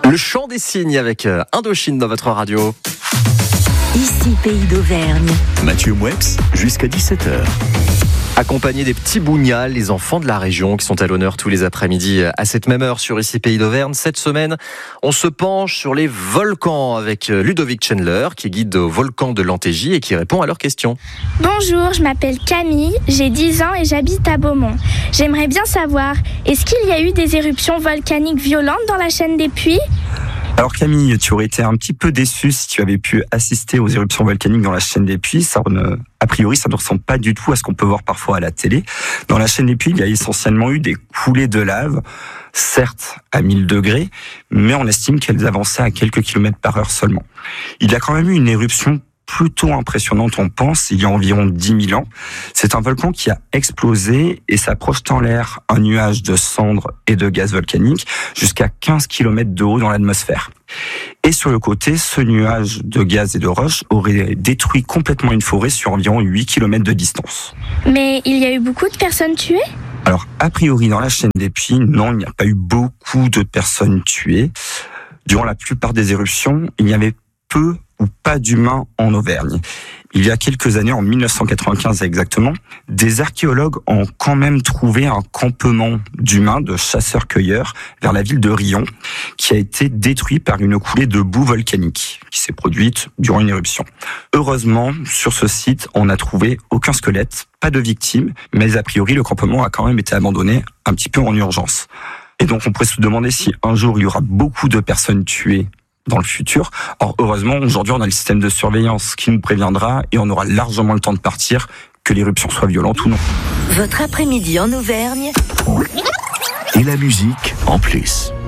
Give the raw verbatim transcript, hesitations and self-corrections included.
Le chant des cygnes avec Indochine dans votre radio. Ici Pays d'Auvergne. Mathieu Moueps, jusqu'à dix-sept heures. Accompagné des petits bougnals, les enfants de la région qui sont à l'honneur tous les après-midi à cette même heure sur Ici Pays d'Auvergne. Cette semaine, on se penche sur les volcans avec Ludovic Chandler qui est guide au volcan de l'Antégie et qui répond à leurs questions. Bonjour, je m'appelle Camille, j'ai dix ans et j'habite à Beaumont. J'aimerais bien savoir, est-ce qu'il y a eu des éruptions volcaniques violentes dans la chaîne des Puys ? Alors Camille, tu aurais été un petit peu déçue si tu avais pu assister aux éruptions volcaniques dans la chaîne des Puys. Ça ne, a priori, ça ne ressemble pas du tout à ce qu'on peut voir parfois à la télé. Dans la chaîne des Puys, il y a essentiellement eu des coulées de lave, certes à mille degrés, mais on estime qu'elles avançaient à quelques kilomètres par heure seulement. Il y a quand même eu une éruption plutôt impressionnante, on pense, il y a environ dix mille ans. C'est un volcan qui a explosé et ça projette en l'air un nuage de cendres et de gaz volcanique jusqu'à quinze kilomètres de haut dans l'atmosphère. Et sur le côté, ce nuage de gaz et de roches aurait détruit complètement une forêt sur environ huit kilomètres de distance. Mais il y a eu beaucoup de personnes tuées ? Alors, a priori, dans la chaîne des Puys, non, il n'y a pas eu beaucoup de personnes tuées. Durant la plupart des éruptions, il y avait peu ou pas d'humains en Auvergne. Il y a quelques années, en mille neuf cent quatre-vingt-quinze exactement, des archéologues ont quand même trouvé un campement d'humains, de chasseurs-cueilleurs, vers la ville de Rion, qui a été détruit par une coulée de boue volcanique, qui s'est produite durant une éruption. Heureusement, sur ce site, on n'a trouvé aucun squelette, pas de victimes, mais a priori, le campement a quand même été abandonné un petit peu en urgence. Et donc, on pourrait se demander si un jour, il y aura beaucoup de personnes tuées dans le futur. Or, heureusement, aujourd'hui, on a le système de surveillance qui nous préviendra et on aura largement le temps de partir, que l'éruption soit violente ou non. Votre après-midi en Auvergne. Et la musique en plus.